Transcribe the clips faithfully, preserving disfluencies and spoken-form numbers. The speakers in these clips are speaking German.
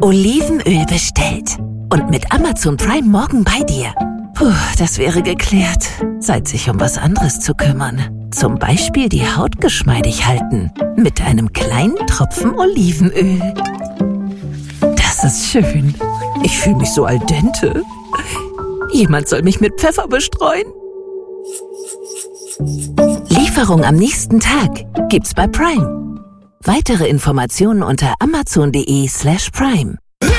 Olivenöl bestellt. Und mit Amazon Prime morgen bei dir. Puh, das wäre geklärt. Zeit, sich um was anderes zu kümmern. Zum Beispiel die Haut geschmeidig halten. Mit einem kleinen Tropfen Olivenöl. Das ist schön. Ich fühle mich so al dente. Jemand soll mich mit Pfeffer bestreuen. Lieferung am nächsten Tag gibt's bei Prime. Weitere Informationen unter amazon.de slash prime.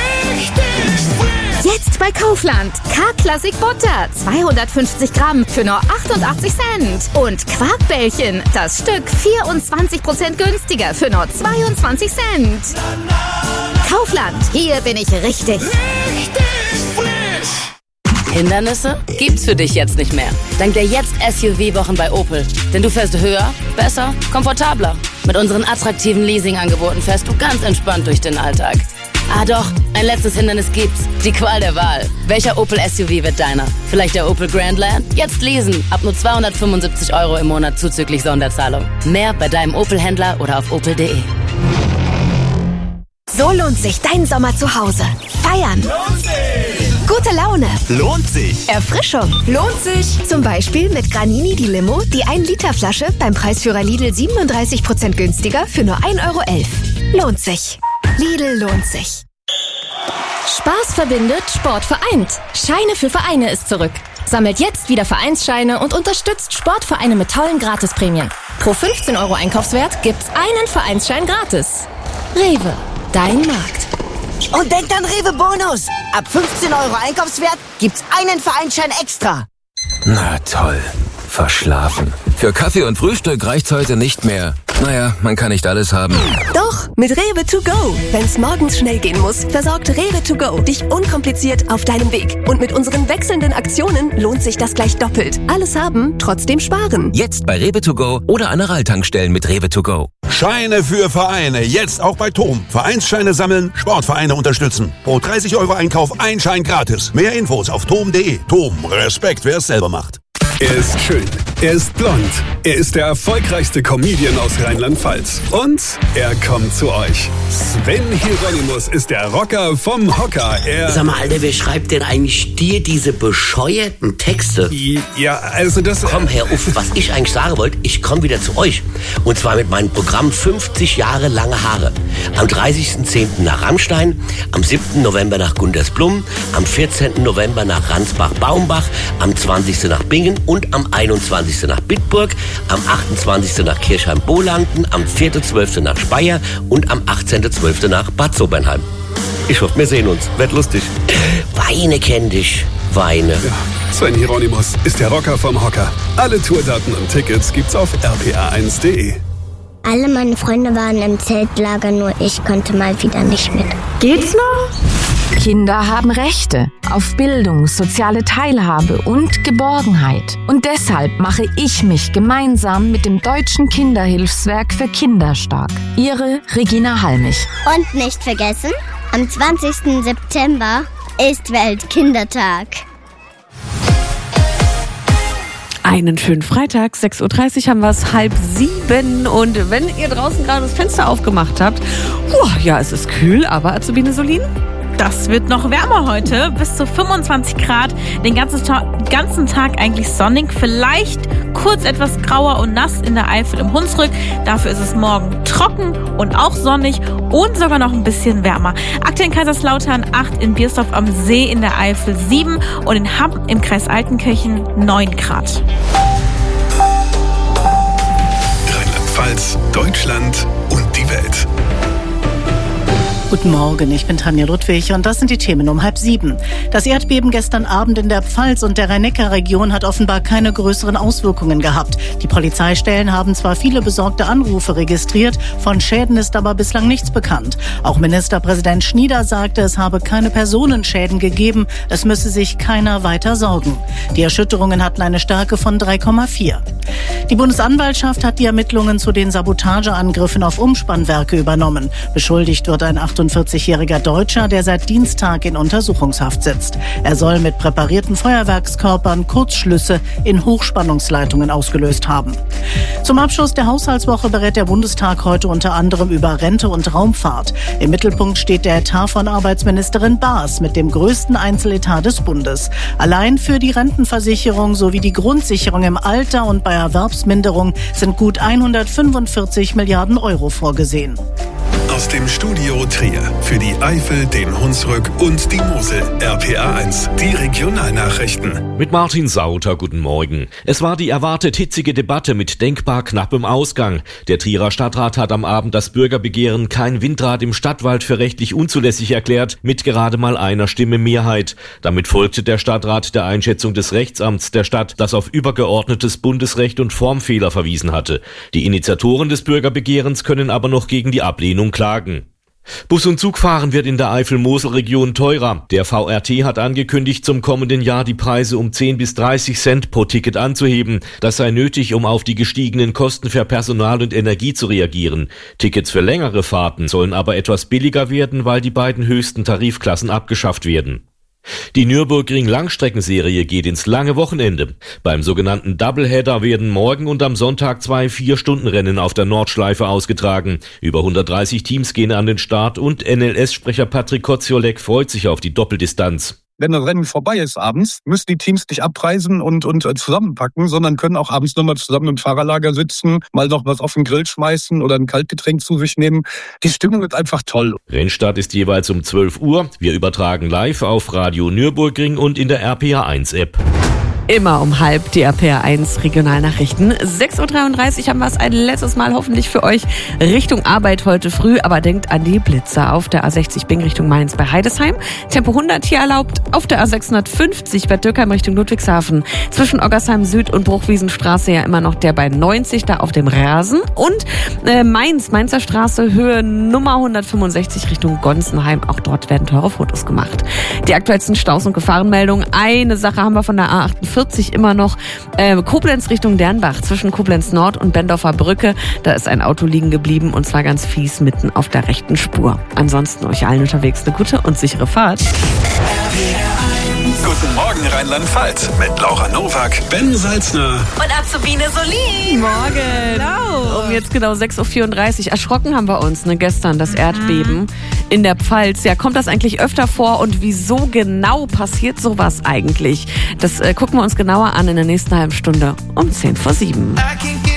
Jetzt bei Kaufland. K-Classic Butter. zweihundertfünfzig Gramm für nur achtundachtzig Cent. Und Quarkbällchen. Das Stück vierundzwanzig Prozent günstiger für nur zweiundzwanzig Cent. Kaufland. Hier bin ich richtig. Richtig frisch. Hindernisse gibt's für dich jetzt nicht mehr. Dank der Jetzt-S U V-Wochen bei Opel. Denn du fährst höher, besser, komfortabler. Mit unseren attraktiven Leasing-Angeboten fährst du ganz entspannt durch den Alltag. Ah doch, ein letztes Hindernis gibt's. Die Qual der Wahl. Welcher Opel S U V wird deiner? Vielleicht der Opel Grandland? Jetzt leasen. Ab nur zweihundertfünfundsiebzig Euro im Monat zuzüglich Sonderzahlung. Mehr bei deinem Opel-Händler oder auf opel punkt de. So lohnt sich dein Sommer zu Hause. Feiern. Lohnt sich. Gute Laune. Lohnt sich. Erfrischung. Lohnt sich. Zum Beispiel mit Granini die Limo, die ein Liter Flasche beim Preisführer Lidl siebenunddreißig Prozent günstiger für nur ein Euro elf. Lohnt sich. Lidl lohnt sich. Spaß verbindet, Sport vereint. Scheine für Vereine ist zurück. Sammelt jetzt wieder Vereinsscheine und unterstützt Sportvereine mit tollen Gratisprämien. Pro fünfzehn Euro Einkaufswert gibt's einen Vereinsschein gratis. Rewe, dein Markt. Und denkt an Rewe Bonus. Ab fünfzehn Euro Einkaufswert gibt's einen Vereinsschein extra. Na toll. Verschlafen. Für Kaffee und Frühstück reicht's heute nicht mehr. Naja, man kann nicht alles haben. Doch, mit Rewe to go. Wenn's morgens schnell gehen muss, versorgt Rewe to go dich unkompliziert auf deinem Weg. Und mit unseren wechselnden Aktionen lohnt sich das gleich doppelt. Alles haben, trotzdem sparen. Jetzt bei Rewe to go oder an der Ralltankstellen mit Rewe to go. Scheine für Vereine, jetzt auch bei Tom. Vereinsscheine sammeln, Sportvereine unterstützen. Pro dreißig Euro Einkauf ein Schein gratis. Mehr Infos auf tom punkt de. Tom, Respekt, wer es selber macht. Er ist schön, er ist blond, er ist der erfolgreichste Comedian aus Rheinland-Pfalz. Und er kommt zu euch. Sven Hieronymus ist der Rocker vom Hocker. Er Sag mal, Alter, wer schreibt denn eigentlich dir diese bescheuerten Texte? Ja, also das... Komm, Herr Uff, was ich eigentlich sagen wollte, ich komme wieder zu euch. Und zwar mit meinem Programm fünfzig Jahre lange Haare. Am dreißigsten zehnten nach Rammstein, am siebten November nach Gundersblum, am vierzehnten November nach Ransbach-Baumbach, am zwanzigsten nach Bingen und am einundzwanzigsten nach Bitburg, am achtundzwanzigsten nach Kirchheim-Bolanden, am vierten zwölften nach Speyer und am achtzehnten zwölften nach Bad Sobernheim. Ich hoffe, wir sehen uns. Wird lustig. Weine kenn dich. Weine. Ja, Sven Hieronymus ist der Rocker vom Hocker. Alle Tourdaten und Tickets gibt's auf r p a eins punkt de. Alle meine Freunde waren im Zeltlager, nur ich konnte mal wieder nicht mit. Geht's noch? Kinder haben Rechte auf Bildung, soziale Teilhabe und Geborgenheit. Und deshalb mache ich mich gemeinsam mit dem Deutschen Kinderhilfswerk für Kinder stark. Ihre Regina Halmich. Und nicht vergessen, am zwanzigsten September ist Weltkindertag. Einen schönen Freitag, sechs Uhr dreißig haben wir es, halb sieben. Und wenn ihr draußen gerade das Fenster aufgemacht habt, puh, ja, es ist kühl, aber Azubine Solin? Das wird noch wärmer heute, bis zu fünfundzwanzig Grad, den ganzen, Ta- ganzen Tag eigentlich sonnig, vielleicht kurz etwas grauer und nass in der Eifel im Hunsrück, dafür ist es morgen trocken und auch sonnig und sogar noch ein bisschen wärmer. Aktuell in Kaiserslautern acht, in Biersdorf am See in der Eifel sieben und in Hamm im Kreis Altenkirchen neun Grad. Rheinland-Pfalz, Deutschland und die Welt. Guten Morgen, ich bin Tanja Ludwig und das sind die Themen um halb sieben. Das Erdbeben gestern Abend in der Pfalz und der Rhein-Neckar-Region hat offenbar keine größeren Auswirkungen gehabt. Die Polizeistellen haben zwar viele besorgte Anrufe registriert, von Schäden ist aber bislang nichts bekannt. Auch Ministerpräsident Schnieder sagte, es habe keine Personenschäden gegeben, es müsse sich keiner weiter sorgen. Die Erschütterungen hatten eine Stärke von drei Komma vier. Die Bundesanwaltschaft hat die Ermittlungen zu den Sabotageangriffen auf Umspannwerke übernommen. Beschuldigt wird ein achtundvierzigjähriger Deutscher, der seit Dienstag in Untersuchungshaft sitzt. Er soll mit präparierten Feuerwerkskörpern Kurzschlüsse in Hochspannungsleitungen ausgelöst haben. Zum Abschluss der Haushaltswoche berät der Bundestag heute unter anderem über Rente und Raumfahrt. Im Mittelpunkt steht der Etat von Arbeitsministerin Baas mit dem größten Einzeletat des Bundes. Allein für die Rentenversicherung sowie die Grundsicherung im Alter und bei Erwerbsminderung sind gut hundertfünfundvierzig Milliarden Euro vorgesehen. Aus dem Studio Trier für die Eifel, den Hunsrück und die Mosel. R P A eins, die Regionalnachrichten. Mit Martin Sauter, guten Morgen. Es war die erwartet hitzige Debatte mit denkbar knappem Ausgang. Der Trierer Stadtrat hat am Abend das Bürgerbegehren Kein Windrad im Stadtwald für rechtlich unzulässig erklärt, mit gerade mal einer Stimme Mehrheit. Damit folgte der Stadtrat der Einschätzung des Rechtsamts der Stadt, das auf übergeordnetes Bundesrecht und Formfehler verwiesen hatte. Die Initiatoren des Bürgerbegehrens können aber noch gegen die Ablehnung klagen. Bus- und Zugfahren wird in der Eifel-Mosel-Region teurer. Der V R T hat angekündigt, zum kommenden Jahr die Preise um zehn bis dreißig Cent pro Ticket anzuheben. Das sei nötig, um auf die gestiegenen Kosten für Personal und Energie zu reagieren. Tickets für längere Fahrten sollen aber etwas billiger werden, weil die beiden höchsten Tarifklassen abgeschafft werden. Die Nürburgring-Langstreckenserie geht ins lange Wochenende. Beim sogenannten Doubleheader werden morgen und am Sonntag zwei Vier-Stunden-Rennen auf der Nordschleife ausgetragen. Über hundertdreißig Teams gehen an den Start und N L S-Sprecher Patrick Koziolek freut sich auf die Doppeldistanz. Wenn das Rennen vorbei ist abends, müssen die Teams nicht abreisen und, und zusammenpacken, sondern können auch abends nochmal zusammen im Fahrerlager sitzen, mal noch was auf den Grill schmeißen oder ein Kaltgetränk zu sich nehmen. Die Stimmung ist einfach toll. Rennstart ist jeweils um zwölf Uhr. Wir übertragen live auf Radio Nürburgring und in der R P A eins App. Immer um halb die R P A eins Regionalnachrichten. sechs Uhr dreiunddreißig haben wir es ein letztes Mal hoffentlich für euch Richtung Arbeit heute früh. Aber denkt an die Blitzer auf der A sechzig Bing Richtung Mainz bei Heidesheim. Tempo hundert hier erlaubt auf der A sechshundertfünfzig bei Dürkheim Richtung Ludwigshafen. Zwischen Oggersheim Süd und Bruchwiesenstraße ja immer noch der bei neunzig da auf dem Rasen. Und äh, Mainz, Mainzer Straße, Höhe Nummer hundertfünfundsechzig Richtung Gonsenheim. Auch dort werden teure Fotos gemacht. Die aktuellsten Staus- und Gefahrenmeldungen. Eine Sache haben wir von der A achtundvierzig immer noch. Äh, Koblenz Richtung Dernbach zwischen Koblenz Nord und Bendorfer Brücke. Da ist ein Auto liegen geblieben und zwar ganz fies mitten auf der rechten Spur. Ansonsten euch allen unterwegs eine gute und sichere Fahrt. Guten Morgen Rheinland-Pfalz mit Laura Nowak, Ben Salzner und Azubine Solin. Morgen. Hello. Um jetzt genau sechs Uhr vierunddreißig. Erschrocken haben wir uns ne, gestern, das Erdbeben in der Pfalz. Ja, kommt das eigentlich öfter vor und wieso genau passiert sowas eigentlich? Das äh, gucken wir uns genauer an in der nächsten halben Stunde um zehn vor sieben.